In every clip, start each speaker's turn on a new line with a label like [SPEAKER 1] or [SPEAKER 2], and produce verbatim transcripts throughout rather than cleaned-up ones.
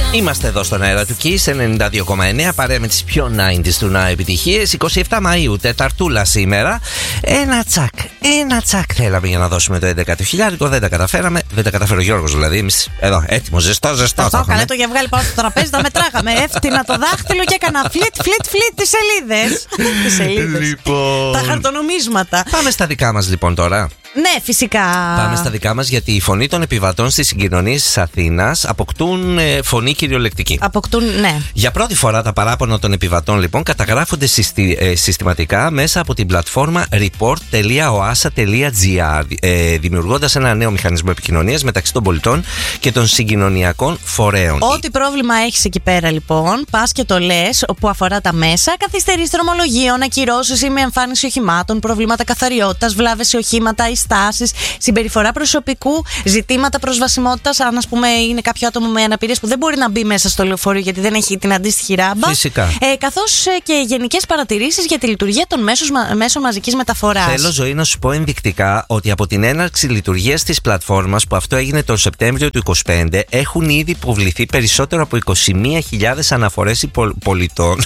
[SPEAKER 1] Είμαστε εδώ στον αέρα του Kiss ενενήντα δύο κόμμα εννέα, παρέα με τις πιο ενενήντα του να επιτυχίες. είκοσι επτά Μαΐου, Τεταρτούλα σήμερα. Ένα τσακ, ένα τσακ θέλαμε για να δώσουμε το έντεκα το χιλιάρικο. Δεν τα καταφέραμε. Δεν τα καταφέρει ο Γιώργος δηλαδή. Εμείς εδώ έτοιμο, ζεστό, ζεστό.
[SPEAKER 2] Αυτό καλά, το είχε βγάλει πάνω στο τραπέζι, τα μετράγαμε. Έφτιανα το δάχτυλο και έκανα φλιτ, φλιτ, φλιτ τις σελίδες. Τις σελίδες.
[SPEAKER 1] Λοιπόν.
[SPEAKER 2] Τα χαρτονομίσματα.
[SPEAKER 1] Πάμε στα δικά μας λοιπόν τώρα.
[SPEAKER 2] Ναι, φυσικά.
[SPEAKER 1] Πάμε στα δικά μας, γιατί η φωνή των επιβατών στις συγκοινωνίες της Αθήνας αποκτούν ε, φωνή κυριολεκτική.
[SPEAKER 2] Αποκτούν, ναι.
[SPEAKER 1] Για πρώτη φορά τα παράπονα των επιβατών λοιπόν καταγράφονται συστη, ε, συστηματικά μέσα από την πλατφόρμα report τελεία οάσα τελεία τζι άρ, ε, δημιουργώντας ένα νέο μηχανισμό επικοινωνίας μεταξύ των πολιτών και των συγκοινωνιακών φορέων.
[SPEAKER 2] Ό,τι πρόβλημα έχεις εκεί πέρα λοιπόν, πας και το λες, που αφορά τα μέσα, καθυστερήσεις δρομολογίων, ακυρώσεις ή με εμφάνιση οχημάτων, προβλήματα καθαριότητας, βλάβες σε οχήματα ή στάσεις, συμπεριφορά προσωπικού, ζητήματα προσβασιμότητας. Αν, ας πούμε, είναι κάποιο άτομο με αναπηρίες που δεν μπορεί να μπει μέσα στο λεωφορείο γιατί δεν έχει την αντίστοιχη ράμπα.
[SPEAKER 1] Φυσικά.
[SPEAKER 2] Ε, καθώς και γενικές παρατηρήσεις για τη λειτουργία των μέσων μαζικής μεταφοράς.
[SPEAKER 1] Θέλω, Ζωή, να σου πω ενδεικτικά ότι από την έναρξη λειτουργίας της πλατφόρμας, που αυτό έγινε τον Σεπτέμβριο του είκοσι πέντε, έχουν ήδη υποβληθεί περισσότερο από είκοσι μία χιλιάδες αναφορές πολιτών.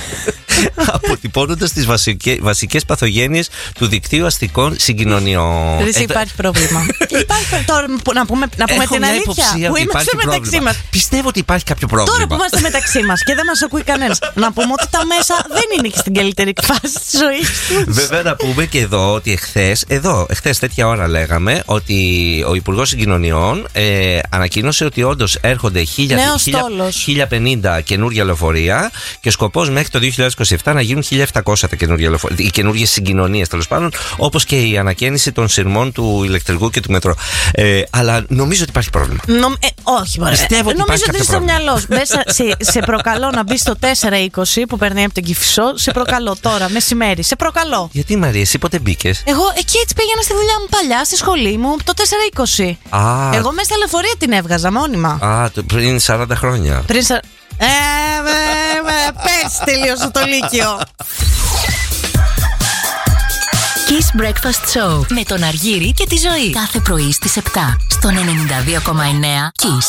[SPEAKER 1] Αποτυπώνοντας τις βασικές, βασικές παθογένειες του δικτύου αστικών συγκοινωνιών.
[SPEAKER 2] Δεν υπάρχει πρόβλημα. Υπάρχει, τώρα να πούμε, να πούμε την αλήθεια. Που είμαστε μεταξύ μας.
[SPEAKER 1] Πιστεύω ότι υπάρχει κάποιο πρόβλημα.
[SPEAKER 2] Τώρα που είμαστε μεταξύ μας και δεν μας ακούει κανένας, να πούμε ότι τα μέσα δεν είναι και στην καλύτερη φάση της ζωής τους.
[SPEAKER 1] Βέβαια, να πούμε και εδώ ότι εχθές, εδώ, εχθές τέτοια ώρα λέγαμε ότι ο Υπουργός Συγκοινωνιών ε, ανακοίνωσε ότι όντως έρχονται χίλια πενήντα καινούργια λεωφορεία και σκοπός μέχρι το δύο χιλιάδες είκοσι επτά να γίνουν χίλια επτακόσια τα καινούργια λεωφορεία, οι καινούργιες συγκοινωνίες τέλος πάντων, όπως και η ανακαίνιση των σειρμών του ηλεκτρικού και του μετρό. Ε, αλλά νομίζω ότι υπάρχει πρόβλημα.
[SPEAKER 2] Νο, ε, όχι, μωρέ.
[SPEAKER 1] Πιστεύω ότι
[SPEAKER 2] νομίζω ότι
[SPEAKER 1] υπάρχει
[SPEAKER 2] στο μυαλό σου. σε, σε προκαλώ να μπει στο τέσσερα είκοσι που περνάει από τον Κηφισό. Σε προκαλώ τώρα, μεσημέρι. Σε προκαλώ.
[SPEAKER 1] Γιατί, Μαρία, εσύ πότε μπήκες?
[SPEAKER 2] Εγώ εκεί έτσι πήγαινα στη δουλειά μου παλιά, στη σχολή μου, το τέσσερα είκοσι.
[SPEAKER 1] Α,
[SPEAKER 2] εγώ μέσα στα λεωφορεία την έβγαζα μόνιμα.
[SPEAKER 1] Α, το, πριν σαράντα χρόνια.
[SPEAKER 2] Πριν σα... Ε, με, με, πες τελείωσε το Λύκειο.
[SPEAKER 3] Kiss Breakfast Show με τον Αργύρη και τη Ζωή. Κάθε πρωί στις επτά στον ενενήντα δύο κόμμα εννέα Kiss.